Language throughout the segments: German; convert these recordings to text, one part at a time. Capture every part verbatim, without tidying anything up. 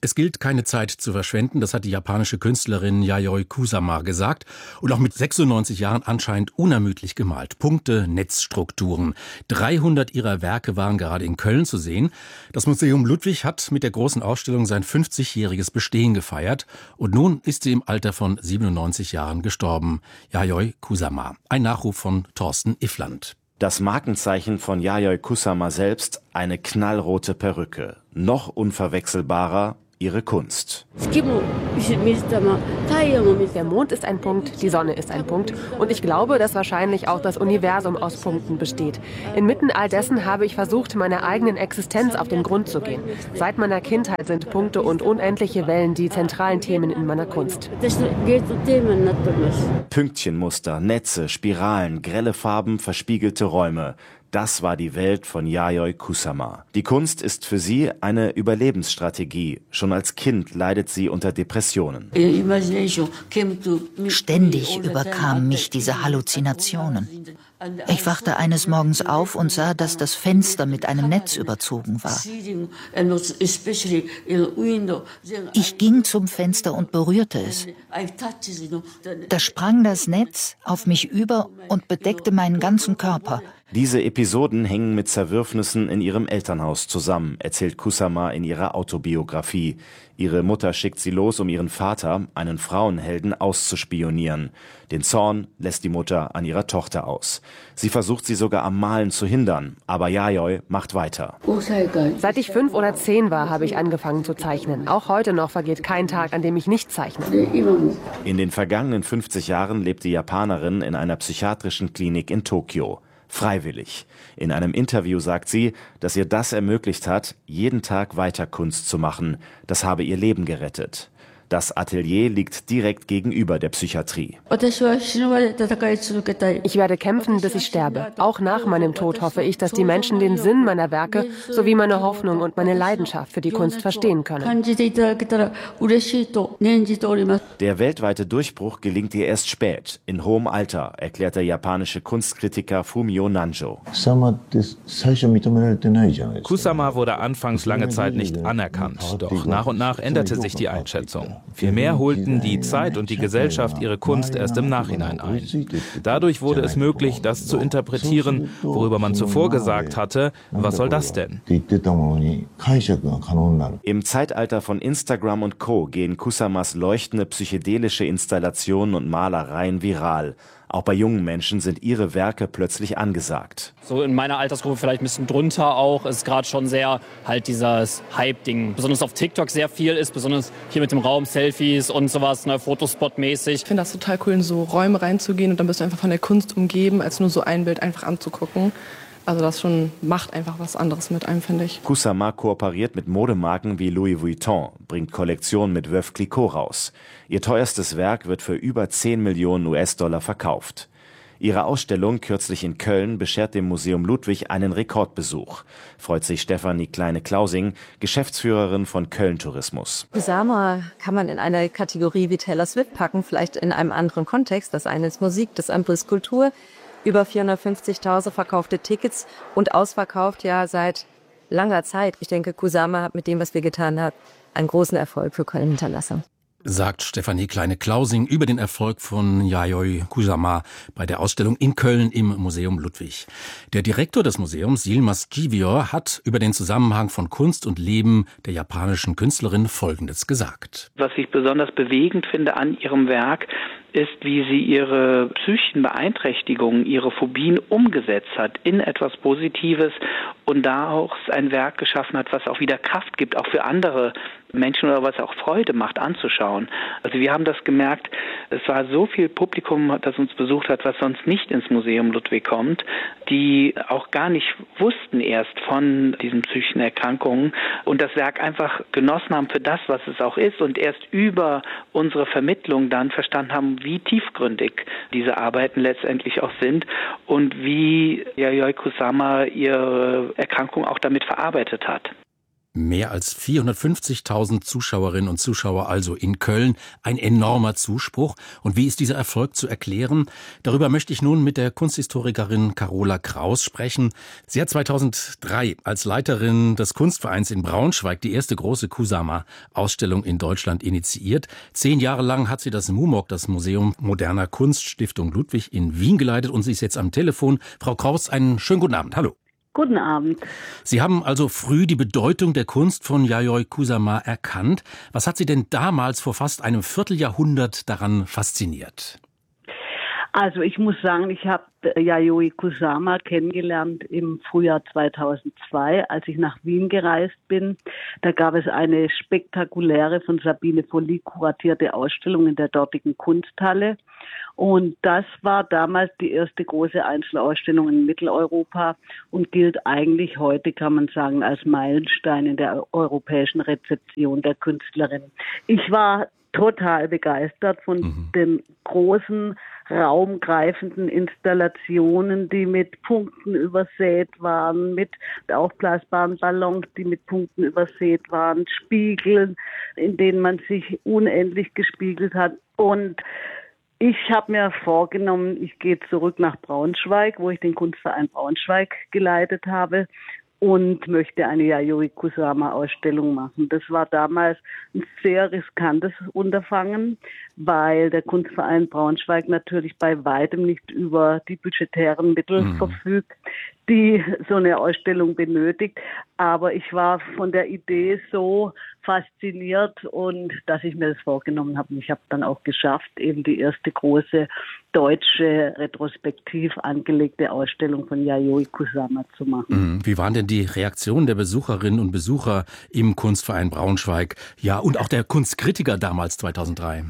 Es gilt, keine Zeit zu verschwenden, das hat die japanische Künstlerin Yayoi Kusama gesagt und auch mit sechsundneunzig Jahren anscheinend unermüdlich gemalt. Punkte, Netzstrukturen. dreihundert ihrer Werke waren gerade in Köln zu sehen. Das Museum Ludwig hat mit der großen Ausstellung sein fünfzigjähriges Bestehen gefeiert und nun ist sie im Alter von siebenundneunzig Jahren gestorben. Yayoi Kusama. Ein Nachruf von Thorsten Iffland. Das Markenzeichen von Yayoi Kusama selbst, eine knallrote Perücke. Noch unverwechselbarer ihre Kunst. Der Mond ist ein Punkt, die Sonne ist ein Punkt. Und ich glaube, dass wahrscheinlich auch das Universum aus Punkten besteht. Inmitten all dessen habe ich versucht, meiner eigenen Existenz auf den Grund zu gehen. Seit meiner Kindheit sind Punkte und unendliche Wellen die zentralen Themen in meiner Kunst. Pünktchenmuster, Netze, Spiralen, grelle Farben, verspiegelte Räume. Das war die Welt von Yayoi Kusama. Die Kunst ist für sie eine Überlebensstrategie. Schon als Kind leidet sie unter Depressionen. Ständig überkamen mich diese Halluzinationen. Ich wachte eines Morgens auf und sah, dass das Fenster mit einem Netz überzogen war. Ich ging zum Fenster und berührte es. Da sprang das Netz auf mich über und bedeckte meinen ganzen Körper. Diese Episoden hängen mit Zerwürfnissen in ihrem Elternhaus zusammen, erzählt Kusama in ihrer Autobiografie. Ihre Mutter schickt sie los, um ihren Vater, einen Frauenhelden, auszuspionieren. Den Zorn lässt die Mutter an ihrer Tochter aus. Sie versucht, sie sogar am Malen zu hindern, aber Yayoi macht weiter. Seit ich fünf oder zehn war, habe ich angefangen zu zeichnen. Auch heute noch vergeht kein Tag, an dem ich nicht zeichne. In den vergangenen fünfzig Jahren lebt die Japanerin in einer psychiatrischen Klinik in Tokio. Freiwillig. In einem Interview sagt sie, dass ihr das ermöglicht hat, jeden Tag weiter Kunst zu machen. Das habe ihr Leben gerettet. Das Atelier liegt direkt gegenüber der Psychiatrie. Ich werde kämpfen, bis ich sterbe. Auch nach meinem Tod hoffe ich, dass die Menschen den Sinn meiner Werke sowie meine Hoffnung und meine Leidenschaft für die Kunst verstehen können. Der weltweite Durchbruch gelingt ihr erst spät, in hohem Alter, erklärt der japanische Kunstkritiker Fumio Nanjo. Kusama wurde anfangs lange Zeit nicht anerkannt, doch nach und nach änderte sich die Einschätzung. Vielmehr holten die Zeit und die Gesellschaft ihre Kunst erst im Nachhinein ein. Dadurch wurde es möglich, das zu interpretieren, worüber man zuvor gesagt hatte, was soll das denn? Im Zeitalter von Instagram und Co. gehen Kusamas leuchtende psychedelische Installationen und Malereien viral. Auch bei jungen Menschen sind ihre Werke plötzlich angesagt. So in meiner Altersgruppe vielleicht ein bisschen drunter auch, ist gerade schon sehr halt dieses Hype-Ding. Besonders auf TikTok sehr viel ist, besonders hier mit dem Raum, Selfies und sowas, ne, Fotospot-mäßig. Ich finde das total cool, in so Räume reinzugehen und dann bist du einfach von der Kunst umgeben, als nur so ein Bild einfach anzugucken. Also das schon macht einfach was anderes mit einem, finde ich. Kusama kooperiert mit Modemarken wie Louis Vuitton, bringt Kollektionen mit Veuve Clicquot raus. Ihr teuerstes Werk wird für über zehn Millionen U S-Dollar verkauft. Ihre Ausstellung kürzlich in Köln beschert dem Museum Ludwig einen Rekordbesuch. Freut sich Stefanie Kleine-Klausing, Geschäftsführerin von Köln Tourismus. Kusama kann man in eine Kategorie wie Taylor Swift packen, vielleicht in einem anderen Kontext. Das eine ist Musik, das andere ist Kultur. Über vierhundertfünfzigtausend verkaufte Tickets und ausverkauft ja seit langer Zeit. Ich denke, Kusama hat mit dem, was wir getan haben, einen großen Erfolg für Köln hinterlassen. Sagt Stefanie Kleine-Klausing über den Erfolg von Yayoi Kusama bei der Ausstellung in Köln im Museum Ludwig. Der Direktor des Museums, Yilmaz Givior, hat über den Zusammenhang von Kunst und Leben der japanischen Künstlerin Folgendes gesagt. Was ich besonders bewegend finde an ihrem Werk, ist, wie sie ihre psychischen Beeinträchtigungen, ihre Phobien umgesetzt hat in etwas Positives und da auch ein Werk geschaffen hat, was auch wieder Kraft gibt, auch für andere Menschen oder was auch Freude macht anzuschauen. Also wir haben das gemerkt, es war so viel Publikum, das uns besucht hat, was sonst nicht ins Museum Ludwig kommt, die auch gar nicht wussten erst von diesen psychischen Erkrankungen und das Werk einfach genossen haben für das, was es auch ist und erst über unsere Vermittlung dann verstanden haben, wie tiefgründig diese Arbeiten letztendlich auch sind und wie Yayoi Kusama ihre Erkrankung auch damit verarbeitet hat. Mehr als vierhundertfünfzigtausend Zuschauerinnen und Zuschauer also in Köln. Ein enormer Zuspruch. Und wie ist dieser Erfolg zu erklären? Darüber möchte ich nun mit der Kunsthistorikerin Carola Kraus sprechen. Sie hat zweitausenddrei als Leiterin des Kunstvereins in Braunschweig die erste große Kusama-Ausstellung in Deutschland initiiert. Zehn Jahre lang hat sie das MUMOG, das Museum Moderner Kunst Stiftung Ludwig in Wien geleitet, und sie ist jetzt am Telefon. Frau Kraus, einen schönen guten Abend. Hallo. Guten Abend. Sie haben also früh die Bedeutung der Kunst von Yayoi Kusama erkannt. Was hat Sie denn damals vor fast einem Vierteljahrhundert daran fasziniert? Also ich muss sagen, ich habe Yayoi Kusama kennengelernt im Frühjahr zweitausendzwei, als ich nach Wien gereist bin. Da gab es eine spektakuläre, von Sabine Volli kuratierte Ausstellung in der dortigen Kunsthalle. Und das war damals die erste große Einzelausstellung in Mitteleuropa und gilt eigentlich heute, kann man sagen, als Meilenstein in der europäischen Rezeption der Künstlerin. Ich war total begeistert von mhm. den großen, raumgreifenden Installationen, die mit Punkten übersät waren, mit aufblasbaren Ballons, die mit Punkten übersät waren, Spiegeln, in denen man sich unendlich gespiegelt hat. Und ich habe mir vorgenommen, ich gehe zurück nach Braunschweig, wo ich den Kunstverein Braunschweig geleitet habe, und möchte eine Yayoi Kusama-Ausstellung machen. Das war damals ein sehr riskantes Unterfangen, weil der Kunstverein Braunschweig natürlich bei weitem nicht über die budgetären Mittel mhm. verfügt, die so eine Ausstellung benötigt. Aber ich war von der Idee so fasziniert, und dass ich mir das vorgenommen habe. Und ich habe dann auch geschafft, eben die erste große deutsche retrospektiv angelegte Ausstellung von Yayoi Kusama zu machen. Wie waren denn die Reaktionen der Besucherinnen und Besucher im Kunstverein Braunschweig? Ja, und auch der Kunstkritiker damals zweitausenddrei.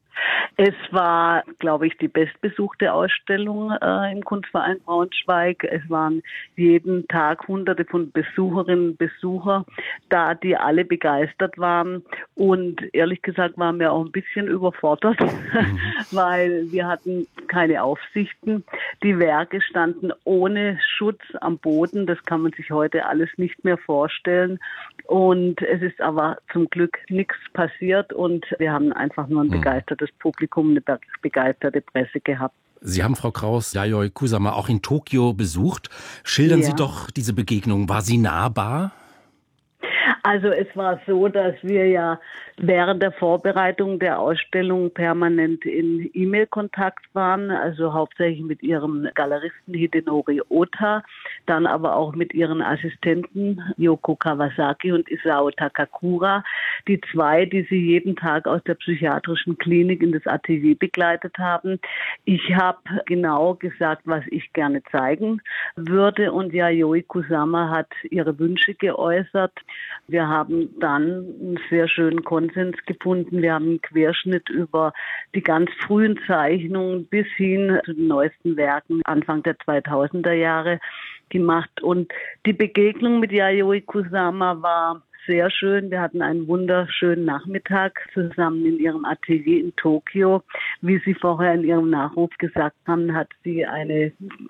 Es war, glaube ich, die bestbesuchte Ausstellung äh, im Kunstverein Braunschweig. Es waren jeden Tag Hunderte von Besucherinnen und Besucher da, die alle begeistert waren. Und ehrlich gesagt waren wir auch ein bisschen überfordert, mhm. weil wir hatten keine Aufsichten. Die Werke standen ohne Schutz am Boden. Das kann man sich heute alles nicht mehr vorstellen. Und es ist aber zum Glück nichts passiert, und wir haben einfach nur ein begeistertes Publikum, eine begeisterte Presse gehabt. Sie haben, Frau Kraus, Yayoi Kusama auch in Tokio besucht. Schildern ja. Sie doch diese Begegnung. War sie nahbar? Also es war so, dass wir ja während der Vorbereitung der Ausstellung permanent in E-Mail-Kontakt waren, also hauptsächlich mit ihrem Galeristen Hidenori Ota, dann aber auch mit ihren Assistenten Yoko Kawasaki und Isao Takakura, die zwei, die sie jeden Tag aus der psychiatrischen Klinik in das Atelier begleitet haben. Ich habe genau gesagt, was ich gerne zeigen würde, und Yayoi Kusama hat ihre Wünsche geäußert. Wir haben dann einen sehr schönen Konsens gefunden. Wir haben einen Querschnitt über die ganz frühen Zeichnungen bis hin zu den neuesten Werken Anfang der zweitausender Jahre gemacht. Und die Begegnung mit Yayoi Kusama war sehr schön. Wir hatten einen wunderschönen Nachmittag zusammen in ihrem Atelier in Tokio. Wie Sie vorher in Ihrem Nachruf gesagt haben, hat sie eine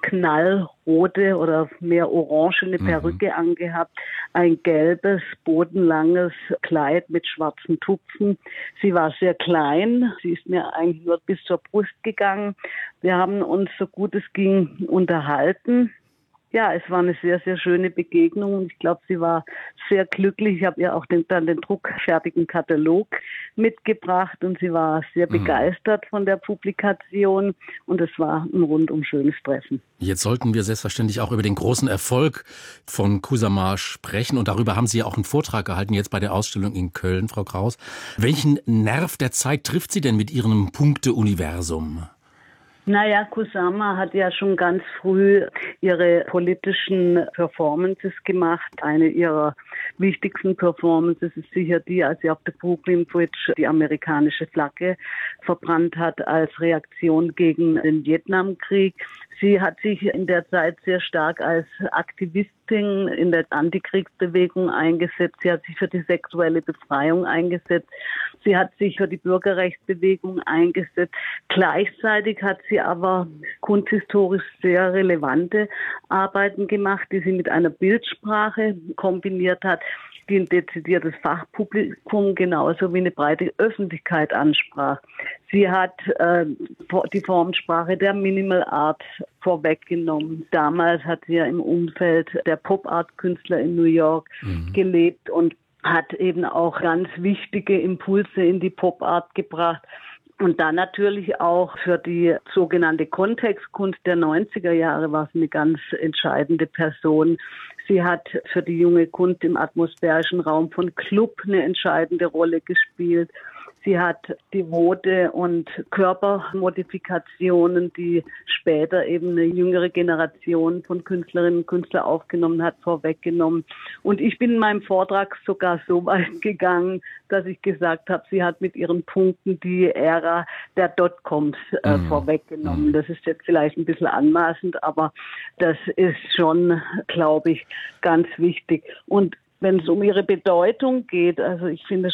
knallrote oder mehr orangene Perücke mhm. angehabt, ein gelbes, bodenlanges Kleid mit schwarzen Tupfen. Sie war sehr klein. Sie ist mir eigentlich nur bis zur Brust gegangen. Wir haben uns, so gut es ging, unterhalten. Ja, es war eine sehr, sehr schöne Begegnung, und ich glaube, sie war sehr glücklich. Ich habe ihr auch den, dann den druckfertigen Katalog mitgebracht, und sie war sehr begeistert von der Publikation, und es war ein rundum schönes Treffen. Jetzt sollten wir selbstverständlich auch über den großen Erfolg von Kusama sprechen, und darüber haben Sie ja auch einen Vortrag gehalten jetzt bei der Ausstellung in Köln, Frau Kraus. Welchen Nerv der Zeit trifft sie denn mit ihrem Punkte-Universum? Naja, Kusama hat ja schon ganz früh ihre politischen Performances gemacht. Eine ihrer wichtigsten Performances ist sicher die, als sie auf der Brooklyn Bridge die amerikanische Flagge verbrannt hat als Reaktion gegen den Vietnamkrieg. Sie hat sich in der Zeit sehr stark als Aktivistin in der Antikriegsbewegung eingesetzt. Sie hat sich für die sexuelle Befreiung eingesetzt. Sie hat sich für die Bürgerrechtsbewegung eingesetzt. Gleichzeitig hat sie aber kunsthistorisch sehr relevante Arbeiten gemacht, die sie mit einer Bildsprache kombiniert hat. die ein dezidiertes Fachpublikum genauso wie eine breite Öffentlichkeit ansprach. Sie hat äh, die Formensprache der Minimal Art vorweggenommen. Damals hat sie ja im Umfeld der Pop-Art-Künstler in New York mhm. gelebt und hat eben auch ganz wichtige Impulse in die Pop-Art gebracht. Und dann natürlich auch für die sogenannte Kontextkunst der neunziger Jahre war sie eine ganz entscheidende Person. Sie hat für die junge Kunst im atmosphärischen Raum von Club eine entscheidende Rolle gespielt. Sie hat devote und Körpermodifikationen, die später eben eine jüngere Generation von Künstlerinnen und Künstlern aufgenommen hat, vorweggenommen. Und ich bin in meinem Vortrag sogar so weit gegangen, dass ich gesagt habe, sie hat mit ihren Punkten die Ära der Dotcoms äh, mhm. vorweggenommen. Das ist jetzt vielleicht ein bisschen anmaßend, aber das ist schon, glaube ich, ganz wichtig. Und wenn es um ihre Bedeutung geht, also ich finde